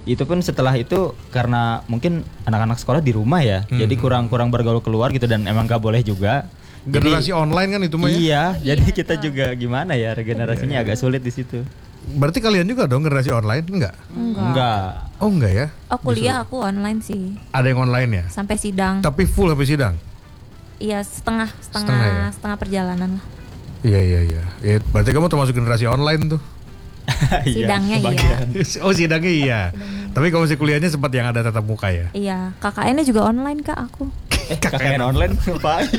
itu pun setelah itu karena mungkin anak-anak sekolah di rumah ya, jadi kurang bergaul keluar gitu dan emang gak boleh juga. Generasi online kan itu mah ya. Iya, jadi kita juga gimana ya regenerasinya agak sulit di situ. Berarti kalian juga dong generasi online enggak? Enggak. Oh enggak ya? Oh kuliah aku online sih. Ada yang online ya? Sampai sidang. Tapi full sampai sidang? Iya setengah perjalanan lah. Iya. Ya, berarti kamu termasuk generasi online tuh. Sidangnya iya. Oh sidangnya iya. Tapi kalau masih kuliahnya sempat yang ada tatap muka ya? Iya, KKN-nya juga online Kak aku. KKN online ngapain?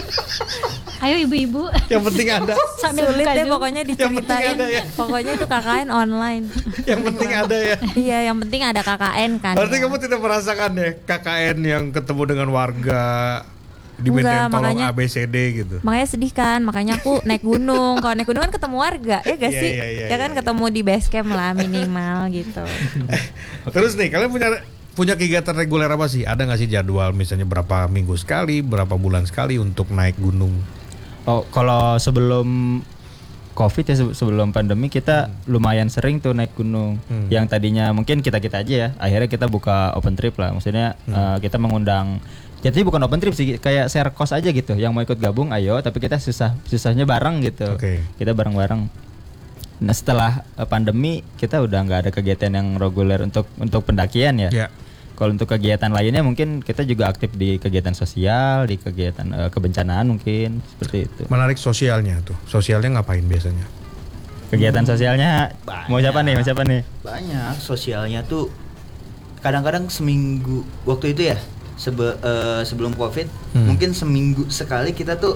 Ayo ibu-ibu. Yang penting ada. Sulit deh pokoknya diceritain. ada ya. Pokoknya itu KKN online. Yang penting ada ya. Iya, yang penting ada KKN kan. Berarti ya. kamu tidak merasakan ya KKN yang ketemu dengan warga dimintain tolong makanya, ABCD gitu. Makanya sedih kan, makanya aku naik gunung. Kalau naik gunung kan ketemu warga, ya gak sih? Ya kan ketemu di base camp lah minimal gitu. Terus nih, kalian punya kegiatan reguler apa sih? Ada nggak sih jadwal misalnya berapa minggu sekali, berapa bulan sekali untuk naik gunung? Oh, kalau sebelum COVID ya, sebelum pandemi kita lumayan sering tuh naik gunung. Yang tadinya mungkin kita aja ya, akhirnya kita buka open trip lah. Maksudnya kita mengundang. Jadi bukan open trip sih, kayak share cost aja gitu. Yang mau ikut gabung, ayo. Tapi kita susahnya bareng gitu. Kita bareng-bareng. Nah setelah pandemi kita udah nggak ada kegiatan yang reguler untuk pendakian ya. Yeah. Kalau untuk kegiatan lainnya mungkin kita juga aktif di kegiatan sosial, di kegiatan kebencanaan mungkin seperti itu. Menarik sosialnya tuh. Sosialnya ngapain biasanya? Kegiatan sosialnya banyak. Mau siapa nih? Banyak. Sosialnya tuh kadang-kadang seminggu waktu itu ya. Sebelum COVID mungkin seminggu sekali kita tuh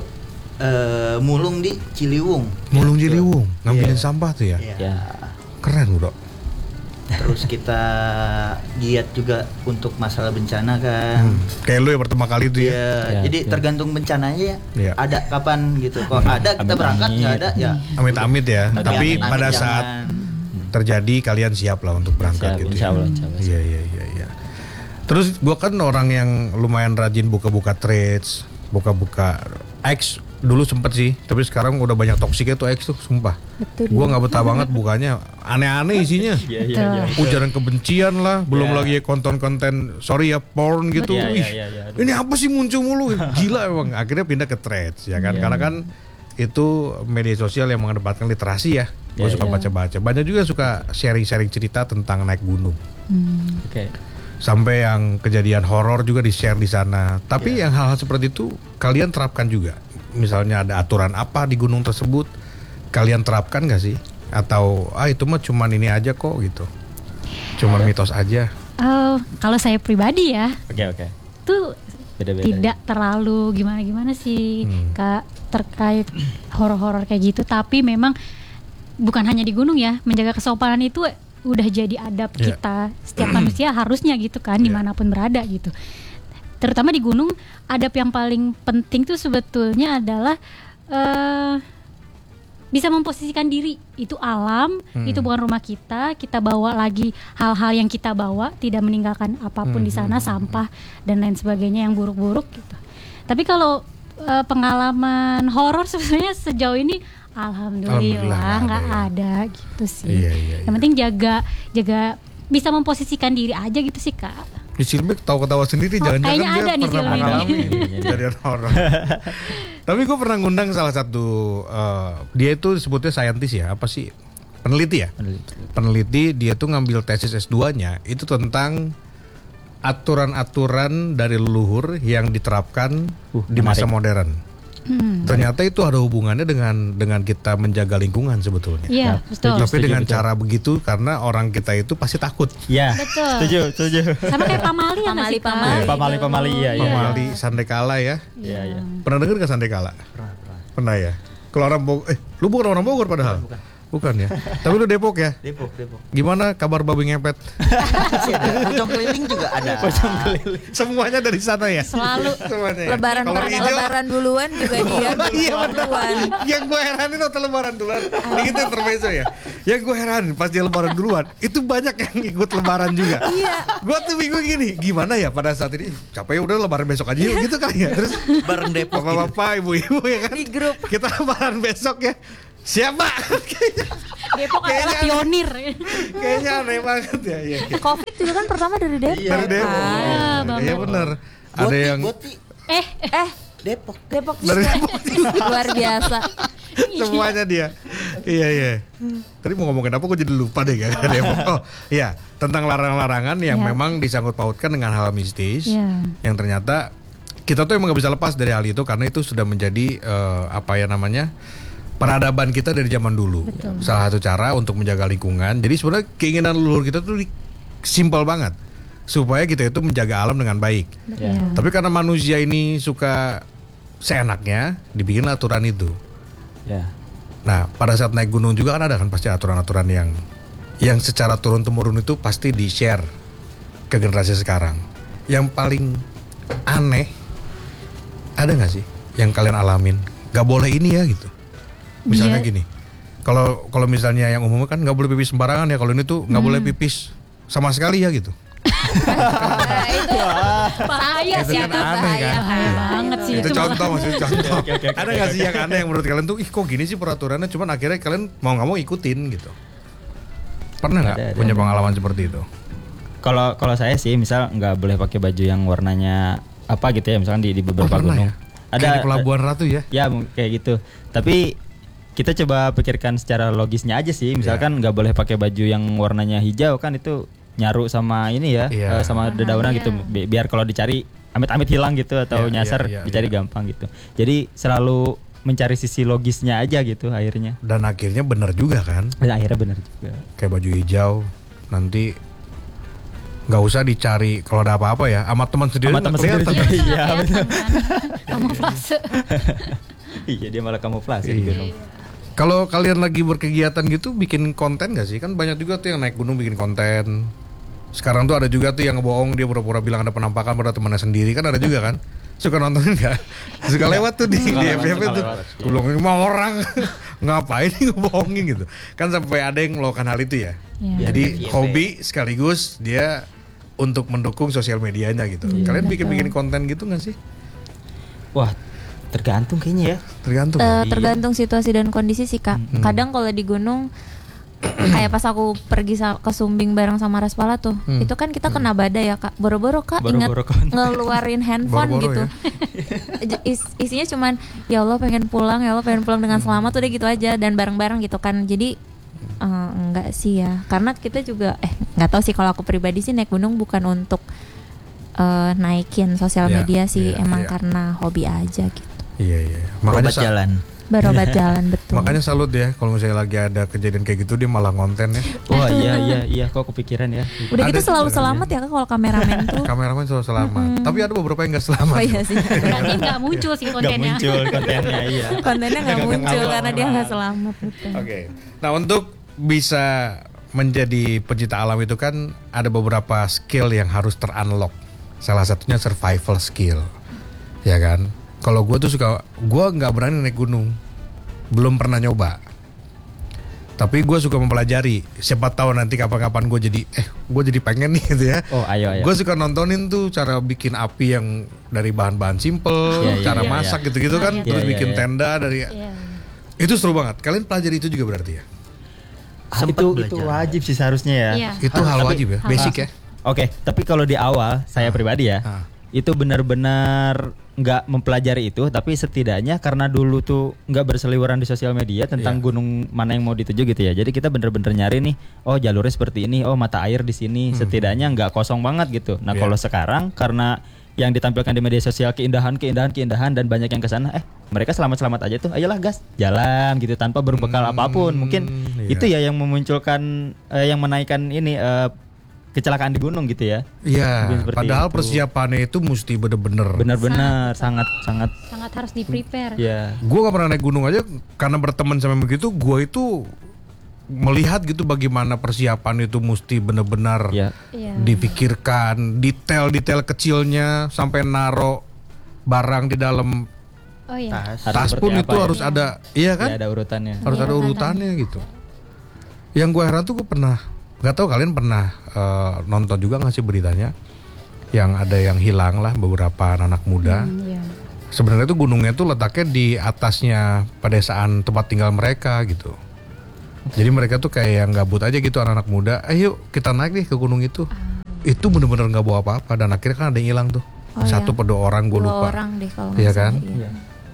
mulung di Ciliwung. Mulung Ciliwung, ngambilin sampah tuh ya? Iya. Keren bro. Terus kita giat juga untuk masalah bencana kan. Kayak lu yang pertama kali tuh ya? Jadi tergantung bencananya ya. Ada kapan gitu. Kalau ada kita berangkat, nggak ada ya. Amit-amit ya. Tapi pada saat terjadi kalian siap lah untuk berangkat gitu. Insya Allah. Iya. Terus gue kan orang yang lumayan rajin buka-buka trades, buka-buka X dulu sempet sih, tapi sekarang udah banyak toksiknya tuh X tuh, sumpah. Gue nggak betah banget bukanya, aneh-aneh isinya. Ujaran kebencian lah, belum lagi konten-konten sorry ya porn gitu. Ini apa sih muncul mulu, gila emang. Akhirnya pindah ke trades ya kan, karena kan itu media sosial yang mengedepankan literasi ya. Gue suka baca-baca, banyak juga suka sharing-sharing cerita tentang naik gunung. Sampai yang kejadian horor juga di-share di sana. Tapi yang hal-hal seperti itu kalian terapkan juga. Misalnya ada aturan apa di gunung tersebut, kalian terapkan nggak sih? Atau itu mah cuman ini aja kok gitu. Cuman mitos aja. Kalau saya pribadi ya. Oke. Tuh beda-beda tidak terlalu gimana sih Kak terkait horor-horor kayak gitu. Tapi memang bukan hanya di gunung ya, menjaga kesopanan itu udah jadi adab kita setiap manusia harusnya gitu kan dimanapun berada gitu. Terutama di gunung, adab yang paling penting tuh sebetulnya adalah bisa memposisikan diri. Itu alam, itu bukan rumah kita bawa lagi hal-hal yang kita bawa, tidak meninggalkan apapun di sana, sampah dan lain sebagainya yang buruk-buruk gitu. Tapi kalau pengalaman horor sebenarnya sejauh ini Alhamdulillah nggak ada gitu sih. Yang penting jaga bisa memposisikan diri aja gitu sih Kak. Di Cilmek ketawa-ketawa sendiri, jangan-jangan dia ada pernah mengalami kejadian horor. Tapi gue pernah ngundang salah satu dia itu disebutnya saintis ya, apa sih? Peneliti ya? Peneliti, dia tuh ngambil tesis S2-nya itu tentang aturan-aturan dari leluhur yang diterapkan di masa modern. Ternyata itu ada hubungannya dengan kita menjaga lingkungan sebetulnya. Iya, betul. Tapi dengan cara begitu karena orang kita itu pasti takut. Iya. Betul. Setuju. Sama kayak pamali ya nggak sih, Kak? Pamali iya. Pamali Sandekala ya. Iya. Pernah dengar nggak Sandekala? Pernah ya. Kalau orang Bogor, lu bukan orang Bogor padahal. Bukan ya. Tapi lu Depok ya? Depok. Gimana kabar babi ngepet? Pocong keliling juga ada. Semuanya dari sana ya? Selalu semuanya. Lebaran duluan juga dia. Iya duluan. Yang gue heranin waktu lebaran duluan. Itu intermezzo ya. Yang gue heranin pas dia lebaran duluan, itu banyak yang ikut lebaran juga. Iya. Gue tuh bingung gini, gimana ya pada saat ini? Capek udah lebaran besok aja yuk gitu kan ya. Terus bareng Depok. bapak-bapak, ibu-ibu ya kan. Di grup. Kita lebaran besok ya. Siapa? Depok adalah pionir. Kayaknya aneh banget ya. Iya. Covid juga kan pertama dari Depok. Dari Depok. Bang. Iya benar. Ada yang Depok. Depok Dari juga. Luar biasa. semuanya dia. Iya. Tadi mau ngomongin apa gue jadi lupa deh kan. Oh iya, tentang larangan-larangan yang memang disangkut pautkan dengan hal mistis. Yang ternyata kita tuh emang gak bisa lepas dari hal itu karena itu sudah menjadi peradaban kita dari zaman dulu. Betul. Salah satu cara untuk menjaga lingkungan. Jadi sebenarnya keinginan leluhur kita tuh simpel banget supaya kita itu menjaga alam dengan baik. Tapi karena manusia ini suka seenaknya, dibikin aturan itu. Nah, pada saat naik gunung juga kan ada kan pasti aturan-aturan yang secara turun-temurun itu pasti di-share ke generasi sekarang. Yang paling aneh ada nggak sih yang kalian alamin? Gak boleh ini ya gitu. Misalnya gini, kalau misalnya yang umumnya kan nggak boleh pipis sembarangan ya. Kalau ini tuh nggak boleh pipis sama sekali ya gitu. Itu bahaya Itu sih, kan itu aneh kan? Bahaya banget sih Itu contoh maksudnya contoh. Oke. Ada nggak sih yang aneh yang menurut kalian tuh, ih kok gini sih peraturannya? Cuman akhirnya kalian mau nggak mau ikutin gitu. Pernah nggak Ada. punya pengalaman seperti itu? Kalau saya sih misal nggak boleh pakai baju yang warnanya apa gitu ya, misalkan di beberapa pernah gunung. ya? Kayak di Pelabuhan Ratu ya? Ya kayak gitu. Tapi kita coba pikirkan secara logisnya aja sih. Misalkan nggak boleh pakai baju yang warnanya hijau kan itu nyaru sama ini ya, sama dedaunan gitu. Biar kalau dicari amit-amit hilang gitu atau nyasar dicari gampang gitu. Jadi selalu mencari sisi logisnya aja gitu akhirnya. Dan akhirnya benar juga kan? Dan akhirnya benar juga. Kayak baju hijau nanti nggak usah dicari kalau ada apa-apa ya, sama teman sendiri. Sama teman sendiri juga. Iya benar. Kamuflase. Iya dia malah kamuflase Iya. di gunung. Kalau kalian lagi berkegiatan gitu bikin konten gak sih? Kan banyak juga tuh yang naik gunung bikin konten. Sekarang tuh ada juga tuh yang ngebohong, dia pura-pura bilang ada penampakan pada temannya sendiri. Kan ada juga kan? Suka nontonin gak? Suka lewat tuh di FYP tuh. Gue bilang 5 orang ngapain nih ngebohongin gitu. Kan sampai ada yang melakukan hal itu ya. Jadi hobi sekaligus dia untuk mendukung sosial medianya gitu. Kalian bikin konten gitu gak sih? Wah, tergantung kayaknya ya. Tergantung. Tergantung situasi dan kondisi sih Kak. Kadang kalau di gunung kayak pas aku pergi ke Sumbing bareng sama Raspala tuh, itu kan kita kena badai ya Kak. Boro-boro Kak ingat ngeluarin handphone Boro-boro gitu. Isinya cuman ya Allah pengen pulang dengan selamat, udah gitu aja dan bareng-bareng gitu kan. Jadi enggak sih ya, karena kita juga nggak tahu sih, kalau aku pribadi sih naik gunung bukan untuk naikin sosial media sih, emang karena hobi aja gitu. Iya. Berobat jalan. Berobat jalan, betul. Makanya salut ya kalau misalnya lagi ada kejadian kayak gitu dia malah konten ya. Wah iya kok kepikiran ya. Udah gitu Ada selalu juga selamat ya Kak kalau kameramen tuh. Kameramen selalu selamat. Tapi ada beberapa yang nggak selamat. Oh iya sih. Berarti nggak muncul sih Nggak kontennya. muncul kontennya iya. Kontennya nggak muncul karena dia nggak selamat, betul. Oke. Nah, untuk bisa menjadi pencinta alam itu kan ada beberapa skill yang harus ter-unlock. Salah satunya survival skill. Ya kan? Kalau gue tuh gue nggak berani naik gunung, belum pernah nyoba. Tapi gue suka mempelajari. Siapa tahu nanti kapan-kapan gue jadi pengen nih gitu ya. Oh ayo. Gue suka nontonin tuh cara bikin api yang dari bahan-bahan simple, cara masak gitu-gitu kan, terus bikin tenda dari. Itu seru banget. Kalian pelajari itu juga berarti ya? Itu wajib sih seharusnya ya. Iya. Itu hal wajib ya, basic ya. Oke, tapi kalau di awal saya pribadi ya, itu benar-benar nggak mempelajari itu, tapi setidaknya karena dulu tuh nggak berseliweran di sosial media tentang gunung mana yang mau dituju gitu ya. Jadi kita benar-benar nyari nih, oh jalurnya seperti ini, oh mata air di sini, setidaknya nggak kosong banget gitu. Nah kalau sekarang karena yang ditampilkan di media sosial keindahan dan banyak yang kesana, mereka selamat-selamat aja tuh, ayolah gas jalan gitu tanpa berbekal apapun. Mungkin itu ya yang memunculkan, yang menaikkan ini kecelakaan di gunung gitu ya. Iya. Padahal persiapannya itu mesti benar-benar sangat harus di-prepare. ya. Gue gak pernah naik gunung aja karena berteman sama begitu. Gue itu melihat gitu bagaimana persiapan itu mesti benar-benar dipikirkan, detail-detail kecilnya sampai naro barang di dalam tas pun itu harus ada, iya kan? Ya, ada urutannya. Harus ada urutannya gitu. Yang gue heran tuh gue pernah, nggak tahu kalian pernah nonton juga nggak sih beritanya, yang ada yang hilang lah beberapa anak muda sebenarnya tuh gunungnya tuh letaknya di atasnya pedesaan tempat tinggal mereka gitu. Jadi mereka tuh kayak yang gabut aja gitu anak-anak muda. Ayo kita naik nih ke gunung itu. Itu bener-bener nggak bawa apa-apa dan akhirnya kan ada yang hilang tuh. Satu per 2 orang gue lupa. 2 orang deh kalau Iya nggak kan? salah, iya.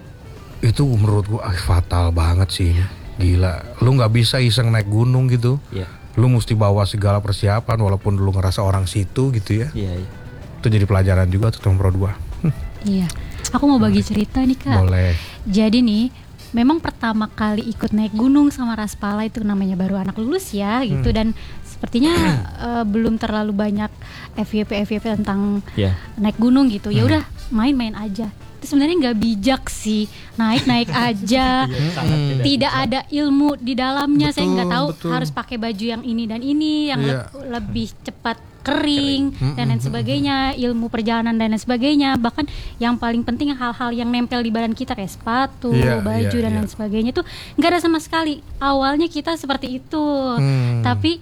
Itu menurut gue fatal banget sih ini. Gila, lu nggak bisa iseng naik gunung gitu. Iya. Lu mesti bawa segala persiapan walaupun lu ngerasa orang situ gitu ya. Iya, iya. Itu jadi pelajaran juga tuh teman pro 2. Iya. Aku mau bagi cerita nih Kak. Boleh. Jadi nih, memang pertama kali ikut naik gunung sama Raspala itu namanya baru anak lulus ya gitu, dan sepertinya belum terlalu banyak FYP tentang Iya. naik gunung gitu. Ya udah main-main aja. Itu sebenarnya nggak bijak sih, naik aja. Tidak ada ilmu di dalamnya. Saya nggak tahu betul. harus pakai baju yang ini dan ini yang Iya. lebih cepat kering dan lain sebagainya, ilmu perjalanan dan lain sebagainya. Bahkan yang paling penting hal-hal yang nempel di badan kita kayak sepatu, Iya, baju iya, dan iya. lain sebagainya itu nggak ada sama sekali. Awalnya kita seperti itu, tapi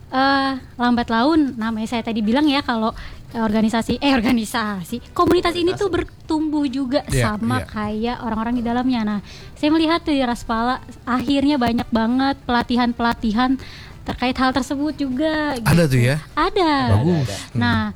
lambat laun, namanya saya tadi bilang ya kalau organisasi komunitas ini tuh bertumbuh juga Iya, sama iya. kayak orang-orang di dalamnya. Nah, saya melihat di Raspala akhirnya banyak banget pelatihan terkait hal tersebut juga. Ada tuh ya? Ada. Bagus. Nah,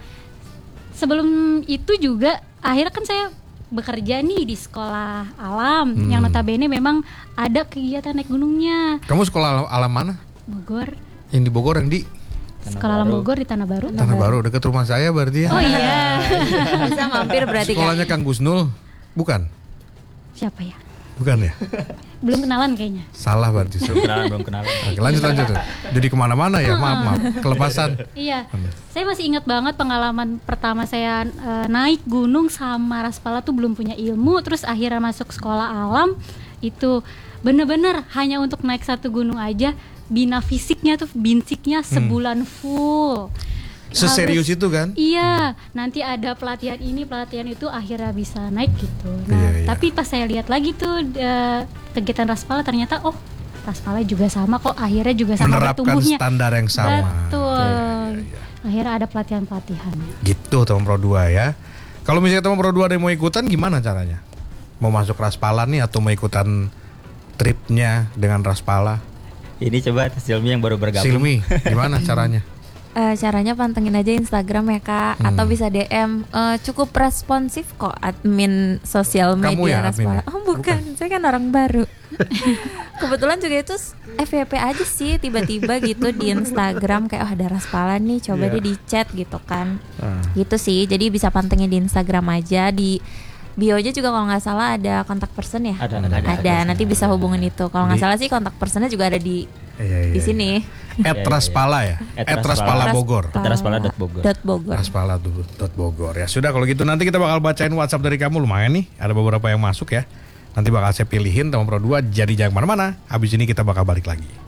sebelum itu juga akhirnya kan saya bekerja nih di sekolah alam yang notabene memang ada kegiatan naik gunungnya. Kamu sekolah alam mana? Bogor, Yang di Bogor yang di sekolah alam Bogor di Tanah Baru. Tanah Baru dekat rumah saya berarti ya. Oh iya. Bisa mampir berarti kan. Sekolahnya Kang Gusnul? Bukan? Siapa ya? Bukan ya? Belum kenalan kayaknya. Salah berarti. Belum kenalan. Oke, lanjut. Jadi kemana-mana ya, maaf. Kelepasan. Iya, saya masih ingat banget pengalaman pertama saya naik gunung sama Raspala tuh belum punya ilmu, terus akhirnya masuk sekolah alam itu bener-bener hanya untuk naik satu gunung aja, bina fisiknya tuh binsiknya sebulan full. Seserius itu kan? Iya, nanti ada pelatihan ini, pelatihan itu, akhirnya bisa naik gitu. Nah, Iya, iya. tapi pas saya lihat lagi tuh kegiatan Raspala ternyata Raspala juga sama kok, akhirnya juga sama Menerapkan bertumbuhnya. standar yang sama. Betul. Akhirnya ada pelatihan-pelatihan. Gitu teman pro 2 ya. Kalau misalnya teman pro 2 ada yang mau ikutan gimana caranya? Mau masuk Raspala nih atau mau ikutan tripnya dengan Raspala? Ini coba Silmi yang baru bergabung. Silmi, gimana caranya? Caranya pantengin aja Instagram ya Kak, atau bisa DM. Cukup responsif kok admin sosial Kamu media ya Raspala. adminnya? Oh bukan, saya kan orang baru. Kebetulan juga itu FYP aja sih, tiba-tiba gitu di Instagram kayak ada Raspala nih, coba deh di chat gitu kan. Gitu sih, jadi bisa pantengin di Instagram aja. Di bio-nya juga kalau nggak salah ada kontak person ya. Ada, nanti bisa hubungin itu. Kalau nggak salah sih kontak personnya juga ada di Iya. sini. @Raspala ya. @Raspala Bogor. Raspala.bogor. Bogor. Raspala.bogor ya. Sudah kalau gitu nanti kita bakal bacain WhatsApp dari kamu, lumayan nih. Ada beberapa yang masuk ya. Nanti bakal saya pilihin teman pro 2, jadi jangan kemana-mana. Habis ini kita bakal balik lagi.